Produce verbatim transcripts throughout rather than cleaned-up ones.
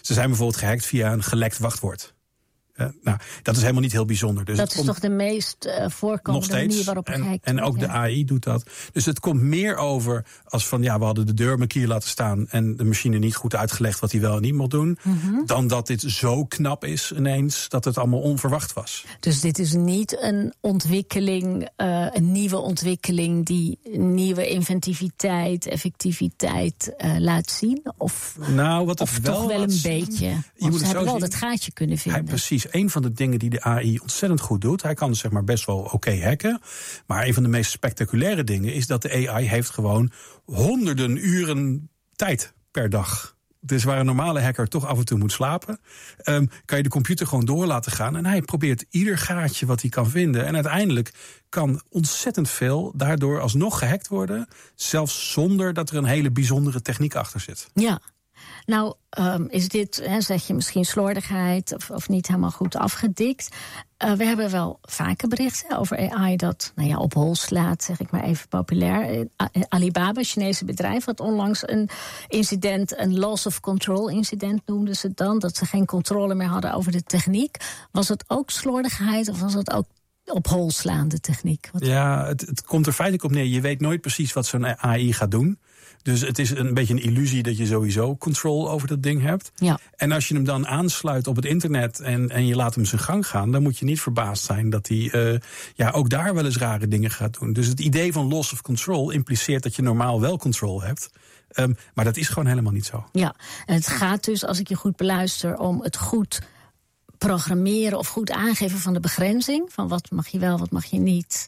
Ze zijn bijvoorbeeld gehackt via een gelekt wachtwoord. Uh, nou, dat is helemaal niet heel bijzonder. Dus dat is toch de meest uh, voorkomende manier waarop het gehackt En ook ja. de A I doet dat. Dus het komt meer over als van, ja, we hadden de deur een keer laten staan en de machine niet goed uitgelegd wat hij wel en niet mocht doen. Mm-hmm. Dan dat dit zo knap is ineens dat het allemaal onverwacht was. Dus dit is niet een ontwikkeling, uh, een nieuwe ontwikkeling die nieuwe inventiviteit, effectiviteit uh, laat zien? Of, nou, wat het of wel toch wel een zien. beetje? Je Want moet ze hebben wel zien. dat gaatje kunnen vinden. Hij, precies. Een van de dingen die de A I ontzettend goed doet, hij kan zeg maar best wel oké okay hacken. Maar een van de meest spectaculaire dingen is dat de A I heeft gewoon honderden uren tijd per dag. Dus waar een normale hacker toch af en toe moet slapen, um, kan je de computer gewoon door laten gaan. En hij probeert ieder gaatje wat hij kan vinden. En uiteindelijk kan ontzettend veel daardoor alsnog gehackt worden. Zelfs zonder dat er een hele bijzondere techniek achter zit. Ja. Nou, um, is dit, hè, zeg je misschien slordigheid of, of niet helemaal goed afgedikt. Uh, we hebben wel vaker berichten over A I dat nou ja, op hol slaat, zeg ik maar even populair. Alibaba, Chinese bedrijf, had onlangs een incident, een loss of control incident noemden ze het dan. Dat ze geen controle meer hadden over de techniek. Was het ook slordigheid of was het ook op hol slaande techniek? Wat... Ja, het, het komt er feitelijk op neer. Je weet nooit precies wat zo'n A I gaat doen. Dus het is een beetje een illusie dat je sowieso control over dat ding hebt. Ja. En als je hem dan aansluit op het internet en, en je laat hem zijn gang gaan, dan moet je niet verbaasd zijn dat hij uh, ja, ook daar wel eens rare dingen gaat doen. Dus het idee van loss of control impliceert dat je normaal wel control hebt. Um, maar dat is gewoon helemaal niet zo. Ja, en het gaat dus, als ik je goed beluister, om het goed programmeren of goed aangeven van de begrenzing. Van wat mag je wel, wat mag je niet.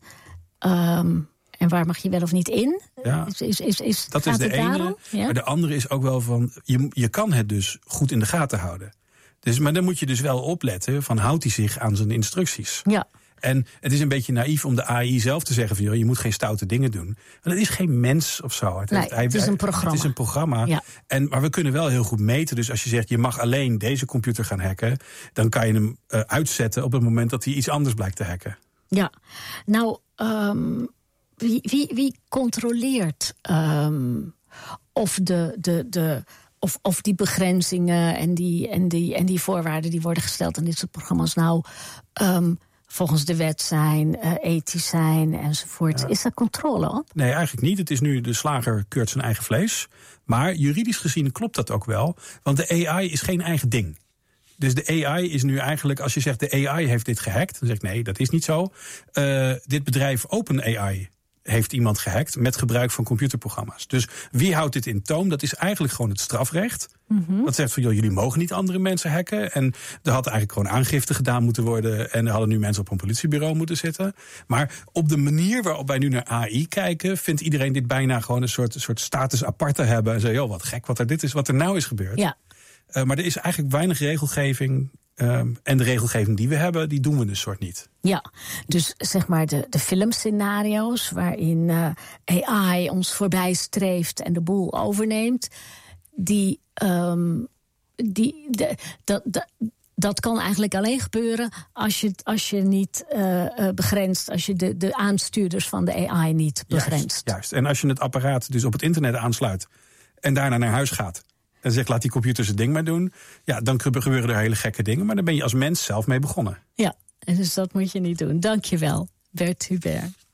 Um, En waar mag je wel of niet in? Ja, is, is, is, is, dat is de ene. Ja? Maar de andere is ook wel van, je, je kan het dus goed in de gaten houden. Dus, maar dan moet je dus wel opletten van, houdt hij zich aan zijn instructies? Ja. En het is een beetje naïef om de A I zelf te zeggen van, joh, je moet geen stoute dingen doen. Want het is geen mens of zo. Het, nee, heeft, hij, het is een programma. Het is een programma. Ja. En, maar we kunnen wel heel goed meten. Dus als je zegt, je mag alleen deze computer gaan hacken, dan kan je hem uh, uitzetten op het moment dat hij iets anders blijkt te hacken. Ja, nou, um, wie, wie, wie controleert um, of de... de, de Of, of die begrenzingen en die, en, die, en die voorwaarden die worden gesteld aan dit soort programma's nou um, volgens de wet zijn, uh, ethisch zijn enzovoort. Ja. Is daar controle op? Nee, eigenlijk niet. Het is nu de slager keurt zijn eigen vlees. Maar juridisch gezien klopt dat ook wel. Want de A I is geen eigen ding. Dus de A I is nu eigenlijk, als je zegt de A I heeft dit gehackt, dan zeg ik nee, dat is niet zo. Uh, dit bedrijf OpenAI heeft iemand gehackt met gebruik van computerprogramma's. Dus wie houdt dit in toom? Dat is eigenlijk gewoon het strafrecht. Mm-hmm. Dat zegt van, joh, jullie mogen niet andere mensen hacken. En er had eigenlijk gewoon aangifte gedaan moeten worden. En er hadden nu mensen op een politiebureau moeten zitten. Maar op de manier waarop wij nu naar A I kijken, vindt iedereen dit bijna gewoon een soort, soort status apart te hebben. En zo, joh, wat gek wat er dit is, wat er nou is gebeurd. Ja. Uh, maar er is eigenlijk weinig regelgeving. Um, en de regelgeving die we hebben, die doen we dus soort niet. Ja, dus zeg maar de, de filmscenario's waarin uh, A I ons voorbij streeft en de boel overneemt, die, um, die de, dat, dat, dat kan eigenlijk alleen gebeuren als je, als je niet uh, uh, begrenst, als je de, de aanstuurders van de A I niet begrenst. Juist, juist. En als je het apparaat dus op het internet aansluit en daarna naar huis gaat en zegt, laat die computer zijn ding maar doen, ja, dan gebeuren er hele gekke dingen. Maar dan ben je als mens zelf mee begonnen. Ja, en dus dat moet je niet doen. Dank je wel, Bert Hubert.